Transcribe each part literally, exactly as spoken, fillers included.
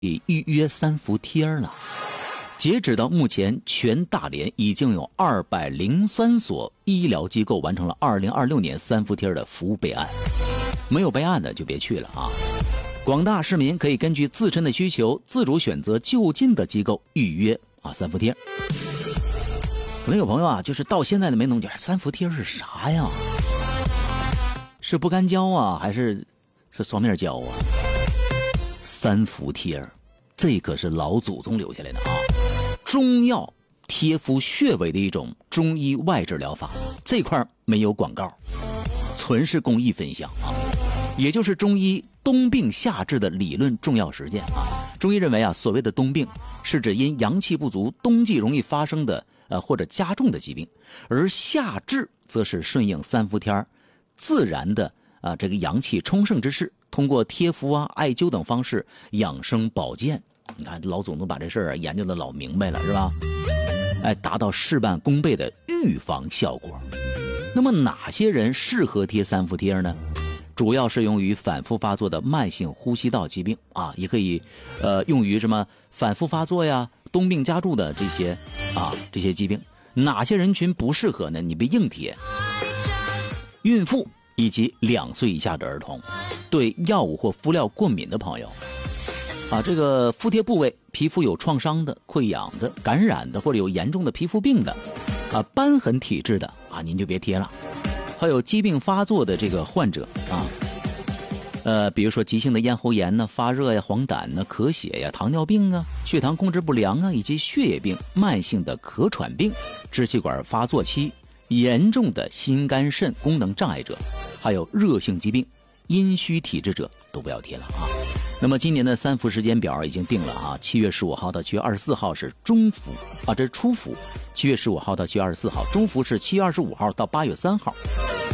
预约三伏贴了。截止到目前，全大连已经有二百零三所医疗机构完成了二零二六年三伏贴的服务备案，没有备案的就别去了啊！广大市民可以根据自身的需求，自主选择就近的机构预约啊三伏贴。可能有朋友啊，就是到现在都没弄清三伏贴是啥呀？是不干胶啊，还是是双面胶啊？三伏贴，这可是老祖宗留下来的啊！中药贴敷穴位的一种中医外治疗法，这块没有广告，纯是公益分享啊！也就是中医冬病夏治的理论重要实践啊！中医认为啊，所谓的冬病是指因阳气不足，冬季容易发生的呃或者加重的疾病，而夏治则是顺应三伏天自然的啊这个阳气充盛之势，通过贴敷啊、艾灸等方式养生保健。你看老总都把这事儿研究的老明白了，是吧？哎，达到事半功倍的预防效果。那么哪些人适合贴三伏贴呢？主要是用于反复发作的慢性呼吸道疾病啊，也可以呃用于什么反复发作呀、冬病加重的这些啊这些疾病。哪些人群不适合呢？你别硬贴。孕妇以及两岁以下的儿童，对药物或敷料过敏的朋友。啊，这个敷贴部位皮肤有创伤的、溃疡的、感染的或者有严重的皮肤病的，啊，瘢痕体质的啊，您就别贴了。还有疾病发作的这个患者啊，呃，比如说急性的咽喉炎呢、发热呀、黄疸呢、咳血呀、糖尿病啊、血糖控制不良啊，以及血液病、慢性的咳喘病、支气管发作期严重的心肝肾功能障碍者，还有热性疾病、阴虚体质者都不要贴了啊。那么今年的三伏时间表已经定了啊，七月十五号到七月二十四号是中伏啊，这是初伏，七月十五号到七月二十四号，中伏是七月二十五号到八月三号。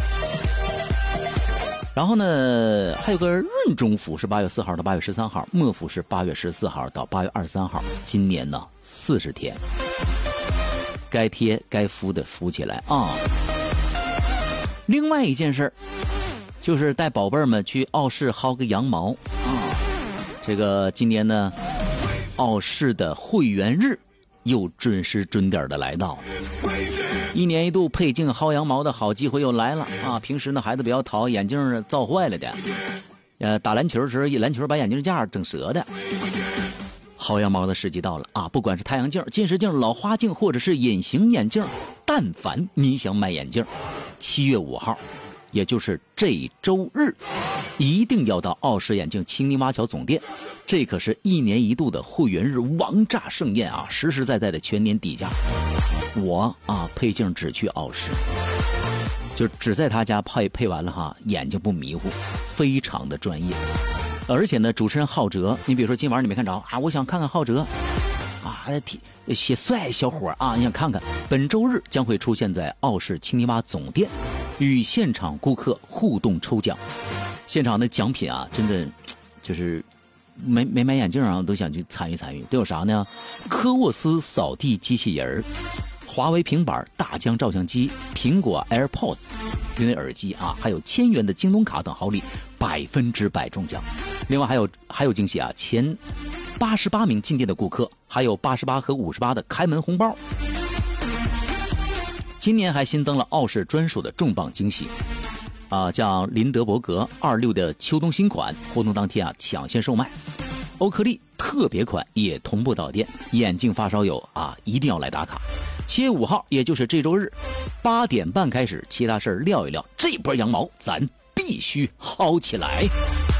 然后呢，还有个闰中伏是八月四号到八月十三号，末伏是八月十四号到八月二十三号。今年呢四十天，该贴该敷的敷起来啊。另外一件事就是带宝贝儿们去奥市薅个羊毛啊。这个今年呢，奥市的会员日又准时准点的来到，一年一度配镜薅羊毛的好机会又来了啊！平时呢，孩子比较讨眼镜造坏了的，呃，打篮球时一篮球把眼镜架整折的。薅羊毛的时机到了啊！不管是太阳镜、近视镜、老花镜，或者是隐形眼镜，但凡你想买眼镜，七月五号。也就是这周日，一定要到奥氏眼镜青泥洼桥总店，这可是一年一度的会员日王炸盛宴啊！实实在在的全年底价。我啊配镜只去奥氏，就只在他家配配完了哈，眼睛不迷糊，非常的专业。而且呢，主持人浩哲，你比如说今晚你没看着啊，我想看看浩哲啊，写帅小伙啊，你想看看？本周日将会出现在奥氏青泥洼总店。与现场顾客互动抽奖，现场的奖品啊，真的就是没没买眼镜啊，都想去参与参与。都有啥呢？科沃斯扫地机器人、华为平板、大疆照相机、苹果 AirPods 云为耳机啊，还有千元的京东卡等好礼，百分之百中奖。另外还有还有惊喜啊，前八十八名进店的顾客，还有八十八和五十八的开门红包。今年还新增了奥氏专属的重磅惊喜，啊，叫林德伯格二六的秋冬新款，活动当天啊抢先售卖。欧克利特别款也同步到店，眼镜发烧友啊一定要来打卡。七月五号，也就是这周日，八点半开始，其他事儿撂一撂，这波羊毛咱必须薅起来。